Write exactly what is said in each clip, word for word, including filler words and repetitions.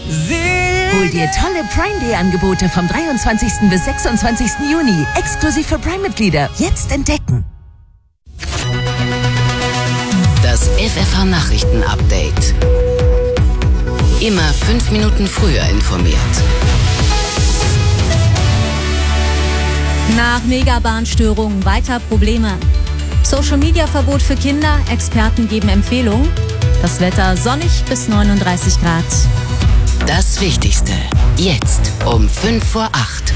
Hol dir tolle Prime Day Angebote vom dreiundzwanzigsten bis sechsundzwanzigsten Juni. Exklusiv für Prime-Mitglieder. Jetzt entdecken. Das F F H-Nachrichten-Update. Immer fünf Minuten früher informiert. Nach Megabahnstörungen weiter Probleme. Social-Media-Verbot für Kinder, Experten geben Empfehlung. Das Wetter sonnig bis neununddreißig Grad. Das Wichtigste, jetzt um fünf vor acht.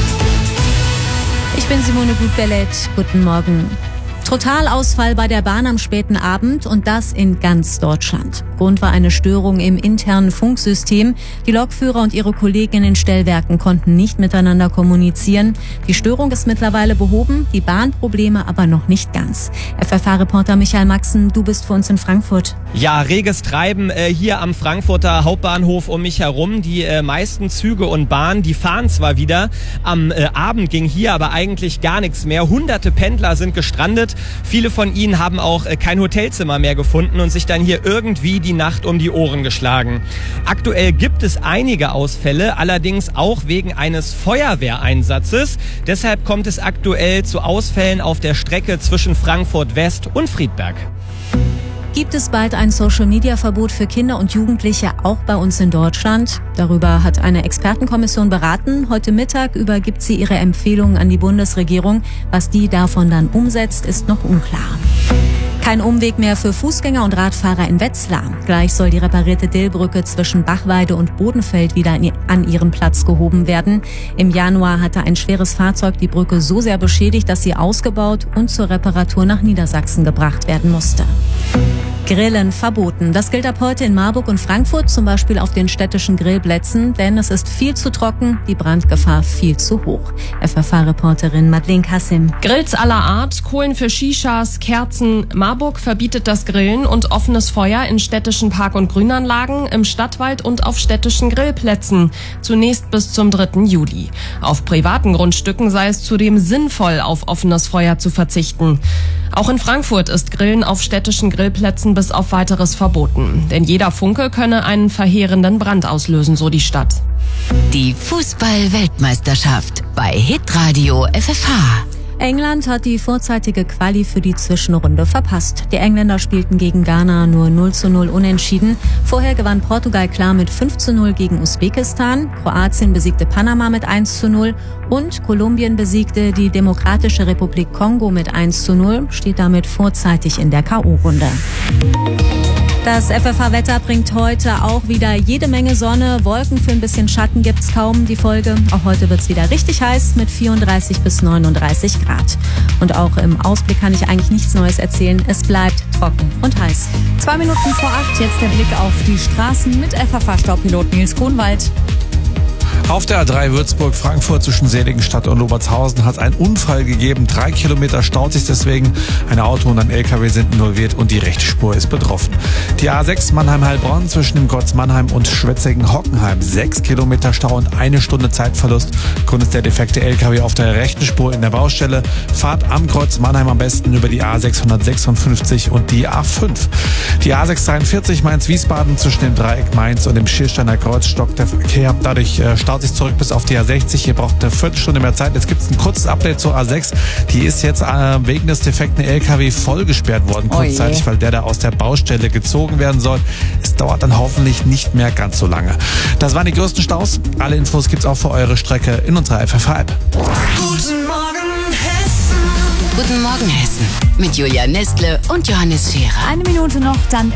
Ich bin Simone Gutbellet. Guten Morgen. Totalausfall bei der Bahn am späten Abend und das in ganz Deutschland. Grund war eine Störung im internen Funksystem. Die Lokführer und ihre Kollegen in den Stellwerken konnten nicht miteinander kommunizieren. Die Störung ist mittlerweile behoben, die Bahnprobleme aber noch nicht ganz. F F H-Reporter Michael Maxen, du bist für uns in Frankfurt. Ja, reges Treiben äh, hier am Frankfurter Hauptbahnhof um mich herum. Die äh, meisten Züge und Bahnen, die fahren zwar wieder. Am äh, Abend ging hier aber eigentlich gar nichts mehr. Hunderte Pendler sind gestrandet. Viele von ihnen haben auch äh, kein Hotelzimmer mehr gefunden und sich dann hier irgendwie die Nacht um die Ohren geschlagen. Aktuell gibt es einige Ausfälle, allerdings auch wegen eines Feuerwehreinsatzes. Deshalb kommt es aktuell zu Ausfällen auf der Strecke zwischen Frankfurt West und Friedberg. Gibt es bald ein Social-Media-Verbot für Kinder und Jugendliche auch bei uns in Deutschland? Darüber hat eine Expertenkommission beraten. Heute Mittag übergibt sie ihre Empfehlungen an die Bundesregierung. Was die davon dann umsetzt, ist noch unklar. Kein Umweg mehr für Fußgänger und Radfahrer in Wetzlar. Gleich soll die reparierte Dillbrücke zwischen Bachweide und Bodenfeld wieder an ihren Platz gehoben werden. Im Januar hatte ein schweres Fahrzeug die Brücke so sehr beschädigt, dass sie ausgebaut und zur Reparatur nach Niedersachsen gebracht werden musste. Grillen verboten. Das gilt ab heute in Marburg und Frankfurt, zum Beispiel auf den städtischen Grillplätzen, denn es ist viel zu trocken, die Brandgefahr viel zu hoch. F F H-Reporterin Madeleine Kassim. Grills aller Art, Kohlen für Shishas, Kerzen. Marburg verbietet das Grillen und offenes Feuer in städtischen Park- und Grünanlagen, im Stadtwald und auf städtischen Grillplätzen. Zunächst bis zum dritten Juli. Auf privaten Grundstücken sei es zudem sinnvoll, auf offenes Feuer zu verzichten. Auch in Frankfurt ist Grillen auf städtischen Grillplätzen bis auf Weiteres verboten. Denn jeder Funke könne einen verheerenden Brand auslösen, so die Stadt. Die Fußball-Weltmeisterschaft bei Hitradio F F H. England hat die vorzeitige Quali für die Zwischenrunde verpasst. Die Engländer spielten gegen Ghana nur null zu null unentschieden. Vorher gewann Portugal klar mit fünf zu null gegen Usbekistan. Kroatien besiegte Panama mit eins zu null. Und Kolumbien besiegte die Demokratische Republik Kongo mit eins zu null, steht damit vorzeitig in der K O-Runde. Das F F H-Wetter bringt heute auch wieder jede Menge Sonne. Wolken für ein bisschen Schatten gibt's kaum. Die Folge, auch heute wird's wieder richtig heiß mit vierunddreißig bis neununddreißig Grad. Und auch im Ausblick kann ich eigentlich nichts Neues erzählen. Es bleibt trocken und heiß. Zwei Minuten vor acht, jetzt der Blick auf die Straßen mit F F H-Staubpilot Nils Kohnwald. Auf der A drei Würzburg-Frankfurt zwischen Seligenstadt und Lobertshausen hat es einen Unfall gegeben. Drei Kilometer staut sich deswegen. Ein Auto und ein L K W sind involviert und die rechte Spur ist betroffen. Die A sechs Mannheim-Heilbronn zwischen dem Kreuz Mannheim und Schwetzingen-Hockenheim. Sechs Kilometer Stau und eine Stunde Zeitverlust. Grund ist der defekte L K W auf der rechten Spur in der Baustelle. Fahrt am Kreuz Mannheim am besten über die A sechshundertsechsundfünfzig und die A fünf. Die A sechs dreiundvierzig Mainz-Wiesbaden zwischen dem Dreieck Mainz und dem Schiersteiner Kreuz stockt der Verkehr. Dadurch äh, staut sich zurück bis auf die A sechzig. Hier braucht eine Viertelstunde mehr Zeit. Jetzt gibt es ein kurzes Update zur A sechs. Die ist jetzt äh, wegen des defekten L K W voll gesperrt worden, kurzzeitig, weil der da aus der Baustelle gezogen werden soll. Es dauert dann hoffentlich nicht mehr ganz so lange. Das waren die größten Staus. Alle Infos gibt's auch für eure Strecke in unserer F F H-App. Guten Morgen Hessen. Guten Morgen Hessen. Mit Julia Nestle und Johannes Scherer. Eine Minute noch, dann